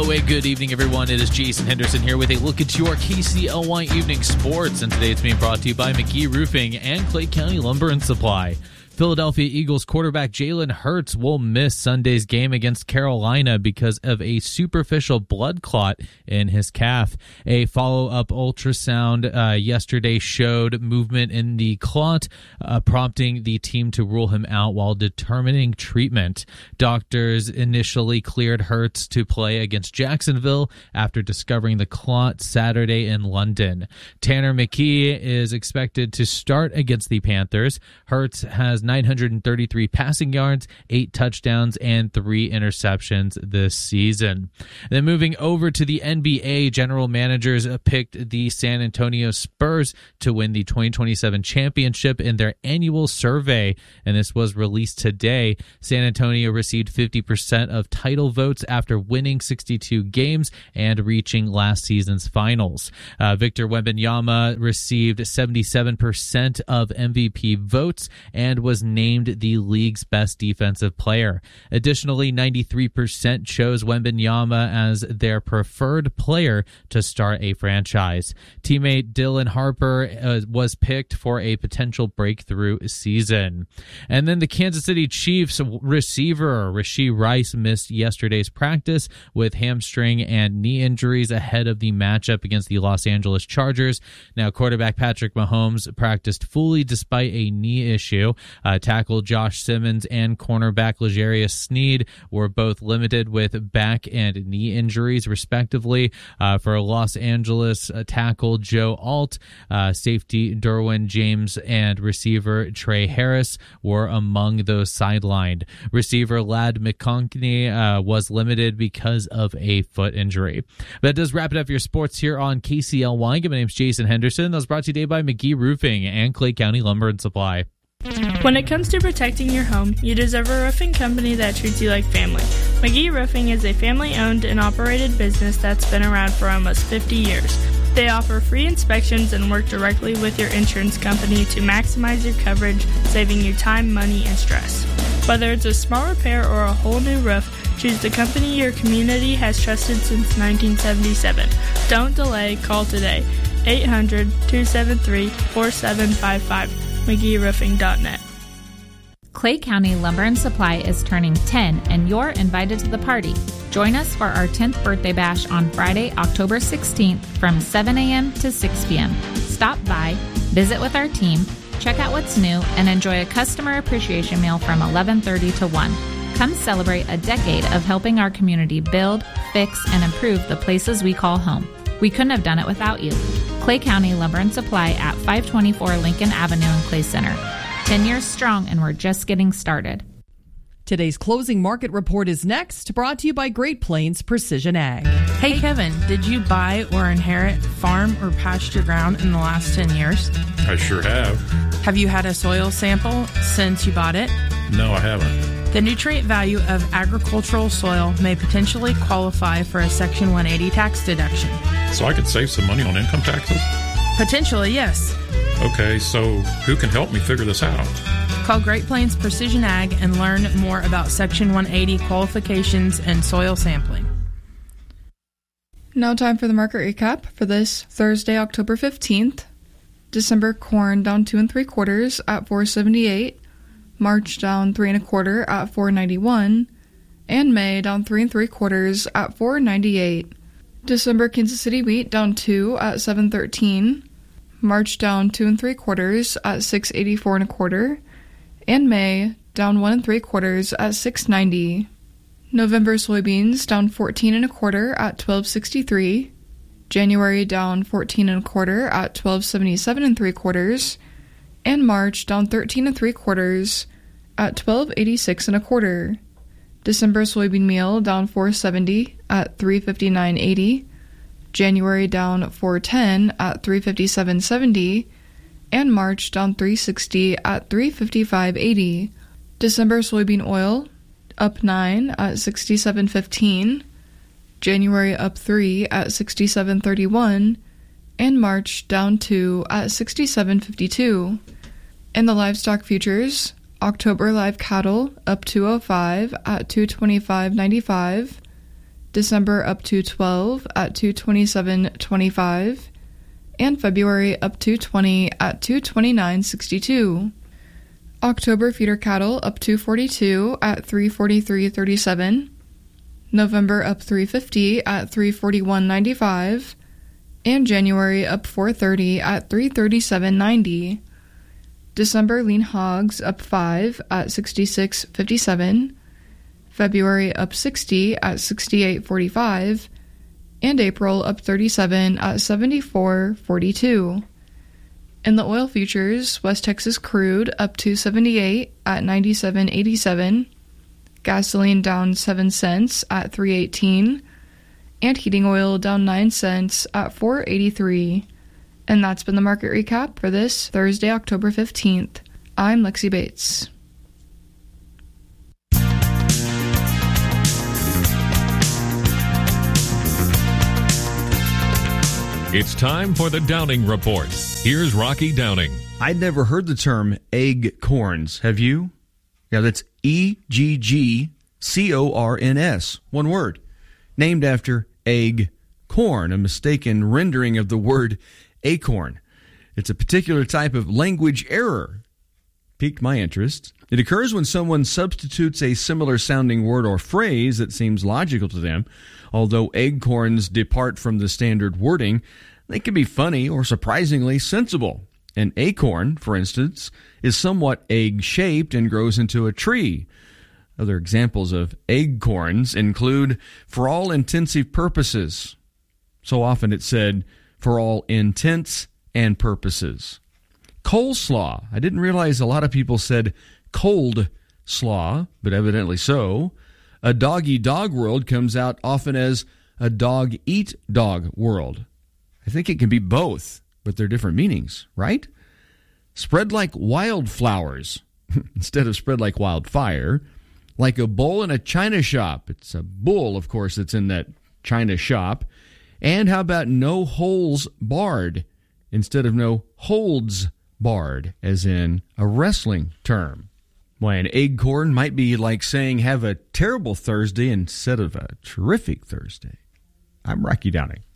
Hello and good evening, everyone. It is Jason Henderson here with a look at your KCLY Evening Sports, and today it's being brought to you by McGee Roofing and Clay County Lumber and Supply. Philadelphia Eagles quarterback Jalen Hurts will miss Sunday's game against Carolina because of a superficial blood clot in his calf. A follow-up ultrasound yesterday showed movement in the clot, prompting the team to rule him out while determining treatment. Doctors initially cleared Hurts to play against Jacksonville after discovering the clot Saturday in London. Tanner McKee is expected to start against the Panthers. Hurts has 933 passing yards, 8 touchdowns, and 3 interceptions this season. Then moving over to the NBA, general managers picked the San Antonio Spurs to win the 2027 championship in their annual survey, and this was released today. San Antonio received 50% of title votes after winning 62 games and reaching last season's finals. Victor Wembanyama received 77% of MVP votes and was named the league's best defensive player. Additionally, 93% chose Wembanyama as their preferred player to start a franchise. Teammate Dylan Harper was picked for a potential breakthrough season. And then the Kansas City Chiefs receiver Rashee Rice missed yesterday's practice with hamstring and knee injuries ahead of the matchup against the Los Angeles Chargers. Now, quarterback Patrick Mahomes practiced fully despite a knee issue. Tackle Josh Simmons and cornerback L'Jarius Sneed were both limited with back and knee injuries, respectively. For Los Angeles, tackle Joe Alt, safety Derwin James, and receiver Trey Harris were among those sidelined. Receiver Ladd McConkey was limited because of a foot injury. That does wrap it up for your sports here on KCLY. My name's Jason Henderson. That was brought to you today by McGee Roofing and Clay County Lumber and Supply. When it comes to protecting your home, you deserve a roofing company that treats you like family. McGee Roofing is a family-owned and operated business that's been around for almost 50 years. They offer free inspections and work directly with your insurance company to maximize your coverage, saving you time, money, and stress. Whether it's a small repair or a whole new roof, choose the company your community has trusted since 1977. Don't delay, call today. 800-273-4755. McGeeRoofing.net. Clay County Lumber and Supply is turning 10, and you're invited to the party. Join us for our 10th birthday bash on Friday, October 16th from 7 a.m. to 6 p.m. Stop by, visit with our team, check out what's new, and enjoy a customer appreciation meal from 11:30 to 1. Come celebrate a decade of helping our community build, fix, and improve the places we call home. We couldn't have done it without you. Clay County Lumber and Supply at 524 Lincoln Avenue in Clay Center. 10 years strong, and we're just getting started. Today's closing market report is next, brought to you by Great Plains Precision Ag. Hey Kevin, did you buy or inherit farm or pasture ground in the last 10 years? I sure have. Have you had a soil sample since you bought it? No, I haven't. The nutrient value of agricultural soil may potentially qualify for a Section 180 tax deduction. So I could save some money on income taxes? Potentially, yes. Okay, so who can help me figure this out? Call Great Plains Precision Ag and learn more about Section 180 qualifications and soil sampling. Now time for the market recap for this Thursday, October 15th. December corn down 2 3/4 at $4.78. March down 3 1/4 at $4.91. And May down 3 3/4 at $4.98. December Kansas City wheat down 2 at $7.13. March down 2 3/4 at $6.84 1/4. And May down 1 3/4 at $6.90. November soybeans down 14 1/4 at $12.63. January down 14 1/4 at $12.77 3/4. And March down 13 3/4 at $12.86 1/4. December soybean meal down 4.70 at $3.59.80. January down 4.10 at $3.57.70. And March down 3.60 at $3.55.80. December soybean oil up 9 at $67.15. January up 3 at $67.31. And March down 2 at $67.52. In the livestock futures, October live cattle up 205 at $225.95. December up to 12 at $227.25, and February up to 20 at $229.62. October feeder cattle up to 42 at $343.37, November up $350 at $341.95, and January up $430 at $337.90. December lean hogs up 5 at $66.57, February up 60 at $68.45, and April up 37 at $74.42. In the oil futures, West Texas crude up to 78 at $97.87, gasoline down 7 cents at $3.18, and heating oil down 9 cents at $4.83. And that's been the market recap for this Thursday, October 15th. I'm Lexi Bates. It's time for the Downing Report. Here's Rocky Downing. I'd never heard the term egg corns. Have you? Yeah, that's EGGCORNS. One word. Named after egg corn, a mistaken rendering of the word acorn. It's a particular type of language error. Piqued my interest. It occurs when someone substitutes a similar sounding word or phrase that seems logical to them. Although acorns depart from the standard wording, they can be funny or surprisingly sensible. An acorn, for instance, is somewhat egg-shaped and grows into a tree. Other examples of acorns include for all intensive purposes. So often it's said for all intents and purposes. Coleslaw. I didn't realize a lot of people said cold slaw, but evidently so. A dog-eat-dog world comes out often as a dog-eat-dog world. I think it can be both, but they're different meanings, right? Spread like wildflowers instead of spread like wildfire. Like a bull in a china shop. It's a bull, of course, that's in that china shop. And how about no holes barred instead of no holds barred, as in a wrestling term? Why, an acorn might be like saying have a terrible Thursday instead of a terrific Thursday. I'm Rocky Downing.